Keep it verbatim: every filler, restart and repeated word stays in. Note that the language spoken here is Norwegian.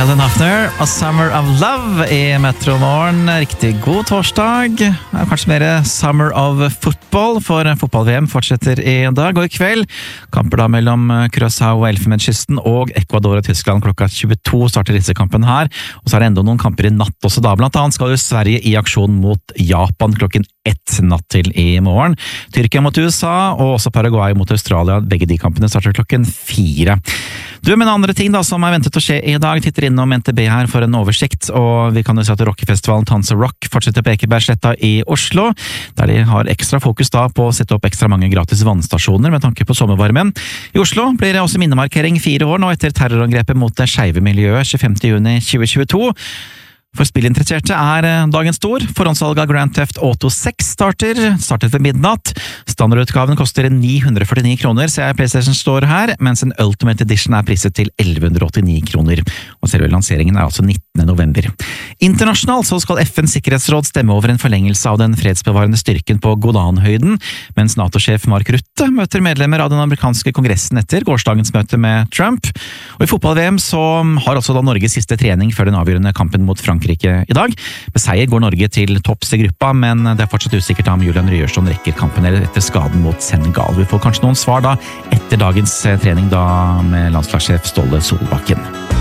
Helen Hafner, A Summer of Love i Metro Morgen. Riktig god torsdag. Det er kanskje mer Summer of Football, for fotball-V M fortsetter i dag. Og i kveld, kamper da mellom Curaçao og Elfenbenskysten og Ecuador og Tyskland klokka tjueto starter disse kampen her. Og så er det enda noen kamper i natt også da. Blant annet skal jo Sverige i aksjon mot Japan klokken ett natt til i morgen. Tyrkia mot U S A og også Paraguay mot Australia. Begge de kampene starter klokken fire. Du, men andre ting da som er ventet å skje i dag, titter innom N T B her for en oversikt, og vi kan jo se at rockefestivalen Tons of Rock fortsetter på Ekebergsletta i Oslo, der de har ekstra fokus da på å sette opp ekstra mange gratis vannstasjoner med tanke på sommervarmen. I Oslo blir det også minnemarkering fire år nå etter terrorangrepet mot det skeive miljøet tjuefemte juni tjue tjueto. For spillinteresserte er dagen stor. Forhåndssalget av Grand Theft Auto seks starter, startet ved midnatt. Standardutgaven koster ni hundre førtini kroner, ser jeg PlayStation står her, mens en Ultimate Edition er priset til elleve hundre åttini kroner. Og selve lanseringen er altså nittende november. Internasjonalt så skal F N's sikkerhetsråd stemme over en forlengelse av den fredsbevarende styrken på Golanhøyden, mens NATO-sjef Mark Rutte møter medlemmer av den amerikanske kongressen etter gårsdagens møte med Trump. Og i fotball-V M så har også da Norge siste trening før den avgjørende kampen mot Frankrike i dag. Med seier går Norge til topps i gruppa, men det er fortsatt usikkert om Julian Ryerson rekker kampen eller etter skaden mot Senegal. Vi får kanskje noen svar da etter dagens trening da med landslagssjef Ståle Solbakken.